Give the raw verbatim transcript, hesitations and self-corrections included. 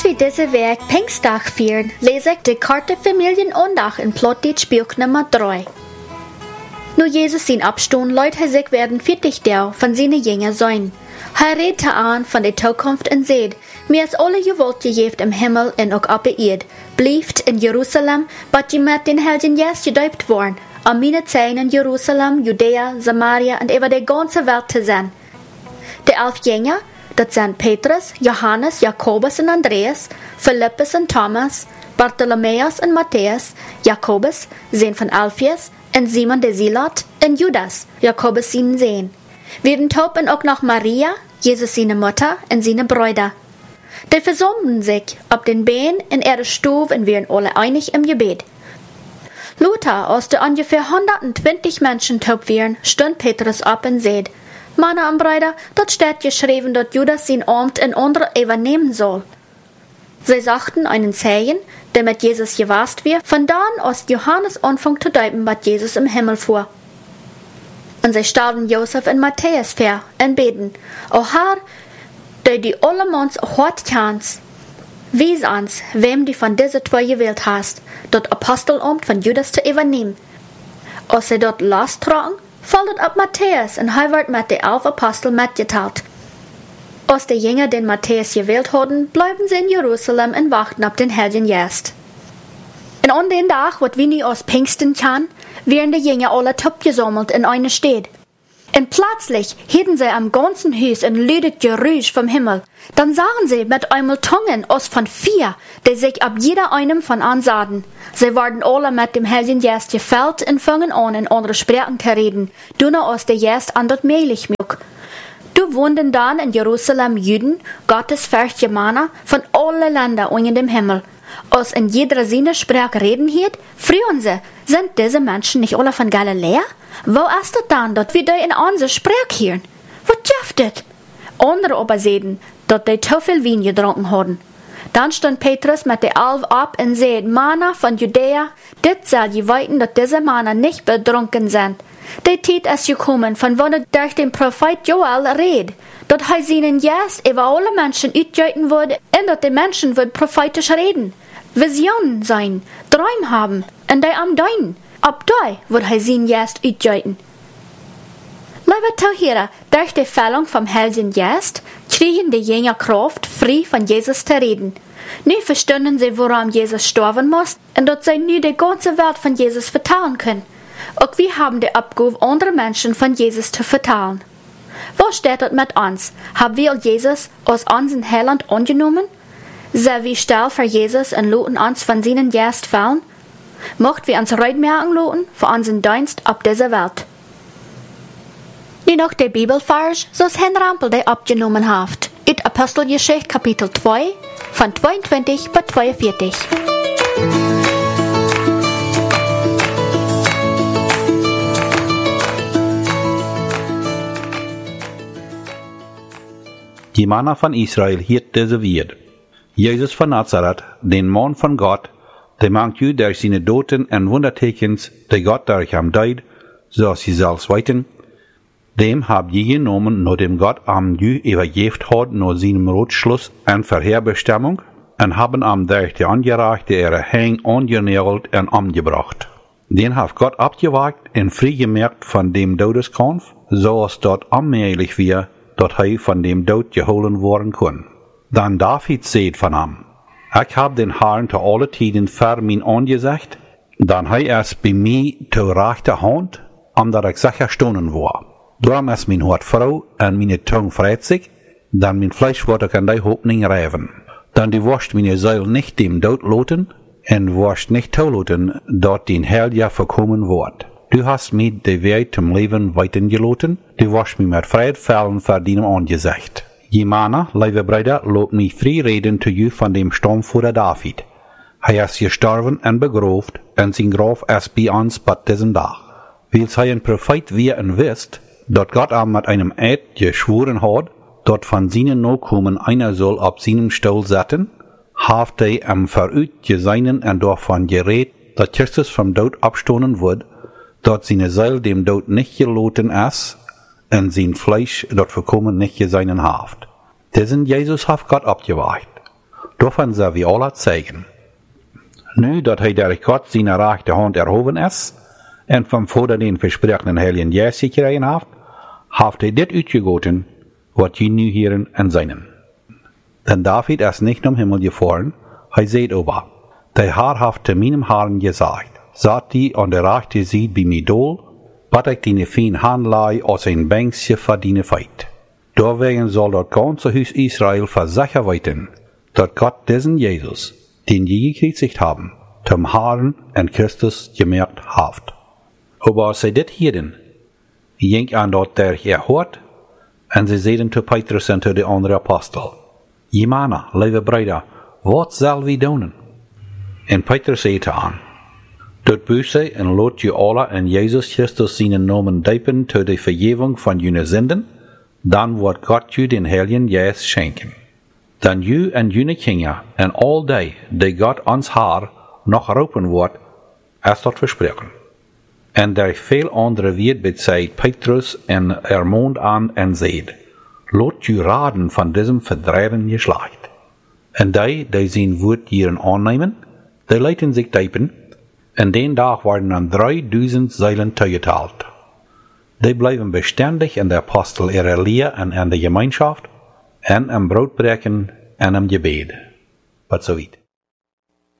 wir diese Werk Pfingsttag vieren, lese ich die Karte Familienondag in Plotdeutsch Buch Nummer drei. Nur Jesus sein Abstund leut er sich werden vierzig Jahre von seinen Jüngern sein. Er redet an von der Zukunft und sagt, mir ist alle gewollt gegeben im Himmel und auch auf der Erde. Bleibt in Jerusalem, bat je mit den Heiligen Geist gedäupt worden, an meine Zeit in Jerusalem, Judäa, Samaria und über die ganze Welt zu sein. Die elf Jünger, das sind Petrus, Johannes, Jakobus und Andreas, Philippus und Thomas, Bartholomäus und Matthäus, Jakobus, Sohn von Alphaeus, und Simon der Zealot, und Judas, Jakobus seinen Sohn. Wir taupen auch noch Maria, Jesus seine Mutter, und seine Brüder. Die versammeln sich auf den Beinen in ihre Stube und werden alle einig im Gebet. Luther, aus der ungefähr hundertzwanzig Menschen taub wären, stund Petrus ab und sagt, Männer und Brüder, dort steht geschrieben, dass Judas sein Amt in andere übernehmen soll. Sie sagten einen Zeichen, der mit Jesus gewasst wird, von da an aus Johannes Anfang zu deuten, was Jesus im Himmel fuhr. Und sie stellten Josef und Matthäus vor und beten, O Herr, der die allemans hart kannst, wies uns, wem du von diesen zwei gewählt hast, das Apostelamt von Judas zu übernehmen. Als sie dort lostragen, fällt ab Matthäus und er wird mit den elf Aposteln mitgeteilt. Als die Jünger den Matthäus gewählt hatten, bleiben sie in Jerusalem und warten auf den Heiligen Geist. Und an den Tag, was wir nie aus Pfingsten kennen, werden die Jünger alle top gesammelt in eine Stadt. Und plötzlich hielten sie am ganzen Haus ein lüdes Geräusch vom Himmel. Dann sahen sie mit einmal Zungen aus von vier, die sich ab jeder einem von ansahen. Sie waren alle mit dem Heiligen Geist gefüllt und fingen an, in andere Sprachen zu reden, dünner aus der Geist an dort mählich mög. Du wohnten dann in Jerusalem Juden, gottesfürchtige Männer von allen Ländern unter dem Himmel. Als in jeder seine Sprache reden hielt, frühen sie, sind diese Menschen nicht alle von Galiläa? Wo ist es dann, dass wir die in unsere Sprache hören? Was schafft das? Andere aber sehen, dass die zu viel Wein getrunken haben. Dann stand Petrus mit den Elf ab und sagte, Männer von Judäa, dit soll je weiten, dass diese Männer nicht betrunken sind. Die Zeit ist gekommen, von wann er durch den Prophet Joel redet, dass er seinen Geist über alle Menschen ausgießen würde und dass die Menschen würden prophetisch reden, Visionen sein, Träume haben und die am Deinen. Ab da wird er seinen Geist ausgießen. Liebe Zuhörer, durch die Füllung vom Heiligen Geist kriegen die Jünger Kraft, frei von Jesus zu reden. Nun verstanden sie, woran Jesus sterben muss und dass sie nun die ganze Welt von Jesus vertellen können. Auch wir haben die Abgabe, andere Menschen von Jesus zu vertellen. Wo steht das mit uns? Haben wir Jesus aus unserem Heiland angenommen? Sind wir still für Jesus und lassen uns von seinen Geist fallen? Möchten wir uns reitmerken lassen für unseren Dienst auf dieser Welt? Nun noch der Bibelvers, so es Herrn Rampel der abgenommen hat. In Apostelgeschichte Kapitel zwei, von zweiundzwanzig bis zweiundvierzig. Die Männer von Israel hielt diese Wied. Jesus von Nazareth, den Mann von Gott, der mangt ju durch seine Doten und Wundertekens, die Gott durch am deid, so sie selbst weiten, dem habt je genommen, nur dem Gott am ju übergeft hat, nur seinem Rotschluss und Vorherbestimmung, und haben am durch die Angereichte ihre Häng angenägelt und umgebracht. Den hat Gott abgewagt und freigemerkt von dem Todeskampf, so es dort allmählich wir, dat hij von dem Tod geholen worden kon. Dan David seht von ihm, ich hab den Herrn zu alle Tiden für mich angesagt, dann hij es bei mir zu rechter Hand, omdat ich sicher stunden war. Darum ist mein Hart froh und meine Zunge freut sich, dann mein Fleisch wird ich an die Hoffnung reiben. Dann die wirst meine Seele nicht dem Tod loten, und wirst nicht zulassen, dort den Herr ja verkommen wird. Du hast mir die Weg zum Leben weitergeloten, du wirst mir mit Freiheit fallen vor deinem Angesicht. Je Männer, liebe Brüder, lobt mich frei reden zu you von dem Sturmführer David. Er ist gestorben und begraben, und sein Grab ist bei uns bei diesem Tag. Weil er ein Prophet wie und wisst, dort Gott ihm mit einem Eid geschworen hat, dort von seinen Nachkommen einer soll auf seinem Stuhl sitzen, haft er am verüt geseinen und davon gerät, dass Christus vom Tod abstoßen wird, dort seine Seele dem Tod nicht geloten ist, und sein Fleisch dort verkommen nicht geseinen haft. Diesen Jesus hat Gott abgeweicht. Davon soll wir alle zeigen. Nu dat hij durch Gott seine rechte Hand erhoben ist, en vom Vater den versprochenen Heiligen Geist gekregen haft, haft hij dit uitgegoten, wat je nu hieren en zijnen. Denn David ist nicht um Himmel gefahren, hij zei aber, der Herr haft zu meinem Herrn gesagt, satt die an der rechte Seite bei mir dol, wat ich deine fein Handlei aus ein Bänkchen verdiene feit. Deswegen soll das ganze Haus Israel versichern weiten, dass Gott diesen Jesus, den je gekreuzigt haben, zum Herrn und Christus gemerkt haft. Aber sie dit hieden, ging an dort der erhört, und sie seiden zu Petrus und zu de andere Apostel, Jemana, lieve Brüder, wat zal we doen? En Petrus zei aan, Tot Buße en lot je alle in Jesus Christus seinen Namen deipen zu der Vergebung von jene Sünden, dann wird Gott je den Heiligen Geist schenken. Dann ju en jene Kinder en all die, die Gott ans Haar noch roepen wird, ist dort versprochen. En der veel andere wird bezeit Petrus en ermond an en seid, lot ju raden von diesem verdrehren Geschlecht. En die, die sein Wort ihren annehmen, die leiten sich deipen, en den Tag werden dann dreitausend Seelen zugeteilt. Die bleiben beständig in der Apostel ihrer Lehre und in der Gemeinschaft, en im Brotbrechen en im Gebet. But so weit.